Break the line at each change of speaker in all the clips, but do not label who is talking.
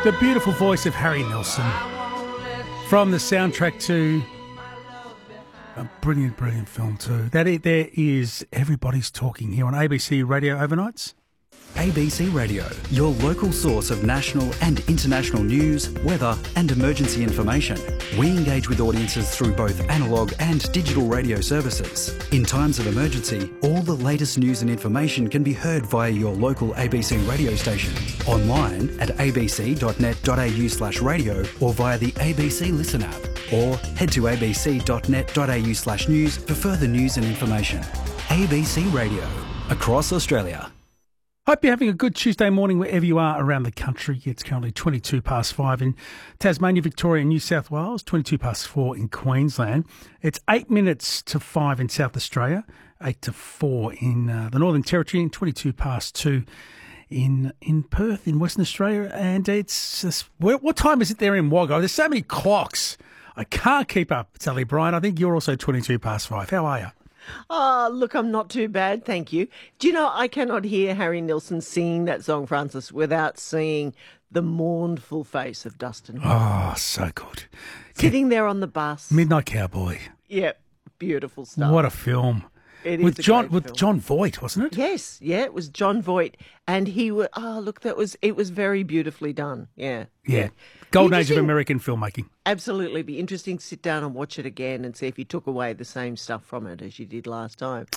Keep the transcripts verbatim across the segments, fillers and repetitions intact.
The beautiful voice of Harry Nilsson from the soundtrack to a brilliant, brilliant film too. That it, there is Everybody's Talking here on A B C Radio Overnights.
A B C Radio, your local source of national and international news, weather and emergency information. We engage with audiences through both analogue and digital radio services. In times of emergency, all the latest news and information can be heard via your local A B C radio station, online at abc.net.au slash radio or via the A B C Listen app, or head to abc.net.au slash news for further news and information. A B C Radio, across Australia.
Hope you're having a good Tuesday morning wherever you are around the country. It's currently twenty-two past five in Tasmania, Victoria and New South Wales, twenty-two past four in Queensland. It's eight minutes to five in South Australia, eight to four in uh, the Northern Territory, and twenty-two past two in in Perth in Western Australia. And it's just, what, what time is it there in Wagga? There's so many clocks. I can't keep up, Sally Bryan. I think you're also twenty-two past five. How are you?
Oh, look, I'm not too bad, thank you. Do you know, I cannot hear Harry Nilsson singing that song, Francis, without seeing the mournful face of Dustin.
Oh, so good.
Sitting there on the bus.
Midnight Cowboy.
Yeah, beautiful stuff.
What a film.
It
with
is a
John
great
with
film.
John Voight, wasn't it?
Yes, yeah, it was John Voight, and he was. Oh, look, that was it was very beautifully done. Yeah,
Yeah. Golden age of
Interesting.
American filmmaking.
Absolutely, be interesting to sit down and watch it again and see if you took away the same stuff from it as you did last time.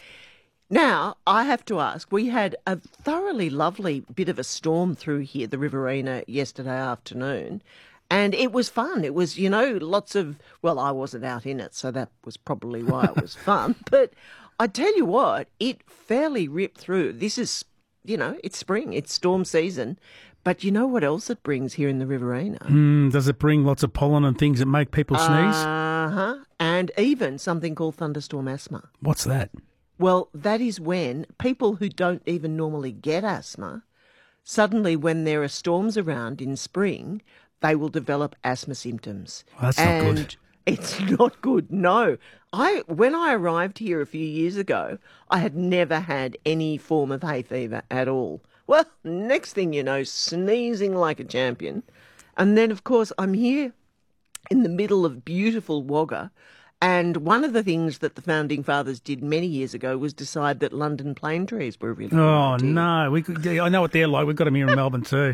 Now, I have to ask, we had a thoroughly lovely bit of a storm through here, the Riverina, yesterday afternoon. And it was fun. It was, you know, lots of, well, I wasn't out in it, so that was probably why it was fun. But I tell you what, it fairly ripped through. This is, you know, it's spring, it's storm season. But you know what else it brings here in the Riverina?
Mm, does it bring lots of pollen and things that make people sneeze?
Uh-huh. And even something called thunderstorm asthma.
What's that?
Well, that is when people who don't even normally get asthma, suddenly when there are storms around in spring, they will develop asthma symptoms.
Well, that's not
and
good.
It's not good, no. I when I arrived here a few years ago, I had never had any form of hay fever at all. Well, next thing you know, sneezing like a champion. And then, of course, I'm here in the middle of beautiful Wagga. And one of the things that the Founding Fathers did many years ago was decide that London plane trees were a really good
Oh,
idea.
no. We could, I know what they're like. We've got them here in Melbourne too.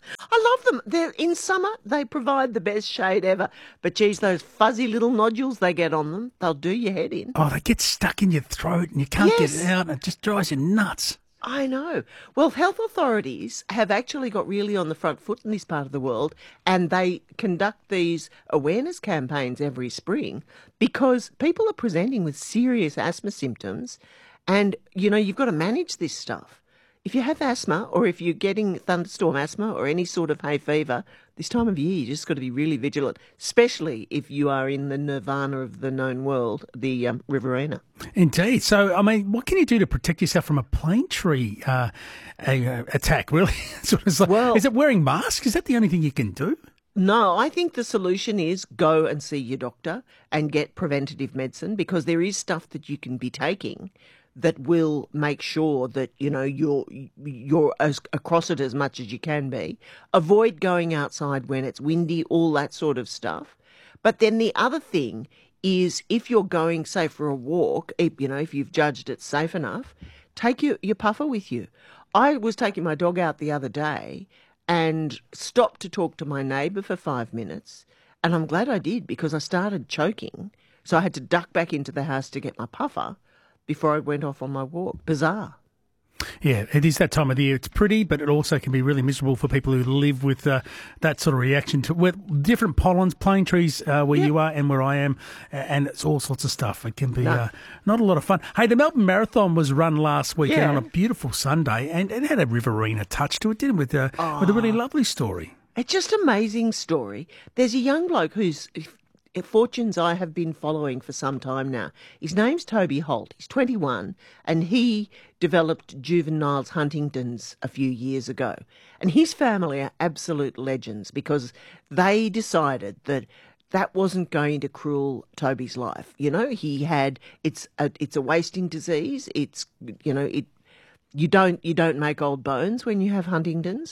I love them. They're, in summer, they provide the best shade ever. But, geez, those fuzzy little nodules they get on them, they'll do your head in.
Oh, they get stuck in your throat and you can't
Yes.
get it out and it just drives you nuts.
I know. Well, health authorities have actually got really on the front foot in this part of the world, and they conduct these awareness campaigns every spring because people are presenting with serious asthma symptoms, and, you know, you've got to manage this stuff. If you have asthma or if you're getting thunderstorm asthma or any sort of hay fever, this time of year you just got to be really vigilant, especially if you are in the nirvana of the known world, the um, Riverina.
Indeed. So, I mean, what can you do to protect yourself from a plane tree uh, a, uh, attack, really? Sort of like,
Well-
is it wearing masks? Is that the only thing you can do?
No, I think the solution is go and see your doctor and get preventative medicine because there is stuff that you can be taking that will make sure that, you know, you're you're as across it as much as you can be. Avoid going outside when it's windy, all that sort of stuff. But then the other thing is if you're going, say, for a walk, if, you know, if you've judged it safe enough, take your, your puffer with you. I was taking my dog out the other day and stopped to talk to my neighbour for five minutes. And I'm glad I did because I started choking. So I had to duck back into the house to get my puffer before I went off on my walk. Bizarre.
Yeah, it is that time of the year. It's pretty, but it also can be really miserable for people who live with uh, that sort of reaction to with different pollens, plane trees uh, where
Yep.
you are and where I am, and it's all sorts of stuff. It can be
No.
uh, not a lot of fun. Hey, the Melbourne Marathon was run last weekend
Yeah.
on a beautiful Sunday, and it had a Riverina touch to it, didn't it, with, uh, with a really lovely story.
It's just an amazing story. There's a young bloke whose fortunes I have been following for some time now. His name's Toby Holt. He's twenty-one, and he developed juvenile Huntington's a few years ago. And his family are absolute legends because they decided that that wasn't going to cruel Toby's life. You know, he had it's a it's a wasting disease. It's you know it you don't you don't make old bones when you have Huntington's.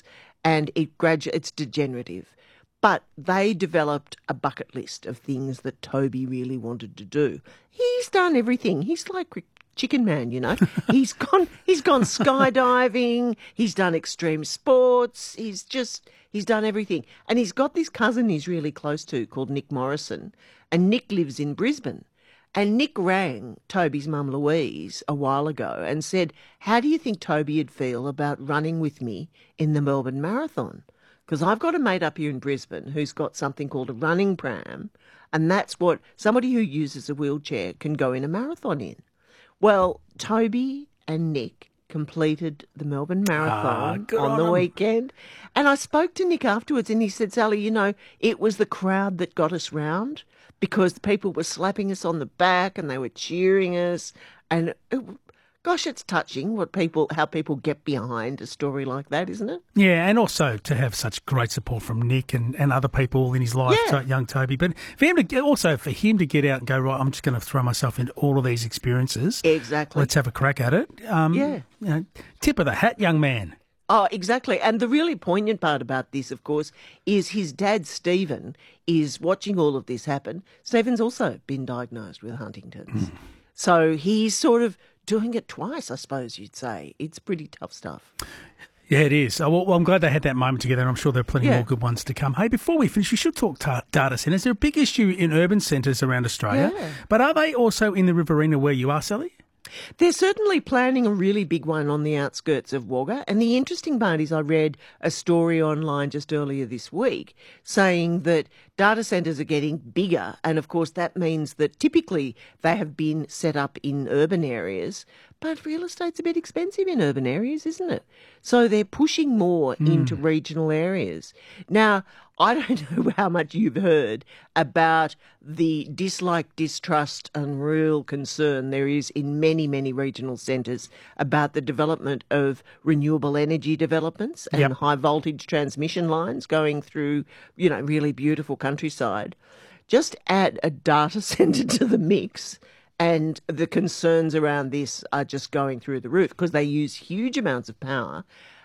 and it gradu- it's degenerative. But they developed a bucket list of things that Toby really wanted to do. He's done everything. He's like Chicken Man, you know. he's gone he's gone skydiving, he's done extreme sports, he's just he's done everything. And he's got this cousin he's really close to called Nick Morrison, and Nick lives in Brisbane. And Nick rang Toby's mum Louise a while ago and said, "How do you think Toby would feel about running with me in the Melbourne Marathon? Because I've got a mate up here in Brisbane who's got something called a running pram, and that's what somebody who uses a wheelchair can go in a marathon in." Well, Toby and Nick completed the Melbourne Marathon
ah,
on,
on
the
them.
weekend. And I spoke to Nick afterwards and he said, "Sally, you know, it was the crowd that got us round because the people were slapping us on the back and they were cheering us. And it, gosh, it's touching what people, how people get behind a story like that, isn't it?"
Yeah, and also to have such great support from Nick and, and other people in his life,
Yeah.
to young Toby. But for him to get, also for him to get out and go, right, I'm just going to throw myself into all of these experiences.
Exactly.
Let's have a crack at it. Um,
Yeah.
You know, tip of the hat, young man.
Oh, exactly. And the really poignant part about this, of course, is his dad, Stephen, is watching all of this happen. Stephen's also been diagnosed with Huntington's.
Hmm.
So he's sort of doing it twice, I suppose you'd say. It's pretty tough stuff.
Yeah, it is. Oh, well, well, I'm glad they had that moment together, and I'm sure there are plenty
Yeah.
more good ones to come. Hey, before we finish, we should talk ta- data centres. They're a big issue in urban centres around Australia,
Yeah.
but are they also in the Riverina where you are, Sally?
They're certainly planning a really big one on the outskirts of Wagga. And the interesting part is I read a story online just earlier this week saying that data centres are getting bigger. And of course, that means that typically they have been set up in urban areas. But real estate's a bit expensive in urban areas, isn't it? So they're pushing more mm. into regional areas. Now, I don't know how much you've heard about the dislike, distrust and real concern there is in many, many regional centres about the development of renewable energy developments and
yep.
high voltage transmission lines going through, you know, really beautiful countryside. Just add a data centre to the mix and the concerns around this are just going through the roof because they use huge amounts of power.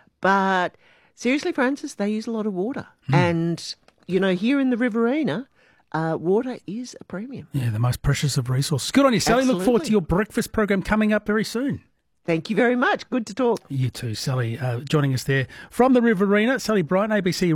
But seriously, Francis, they use a lot of water. Mm. And, you know, here in the Riverina, uh, water is a premium.
Yeah, the most precious of resources. Good on you, Sally.
Absolutely.
Look forward to your breakfast program coming up very soon.
Thank you very much. Good to talk.
You too, Sally, uh, joining us there from the Riverina. Sally Brighton, A B C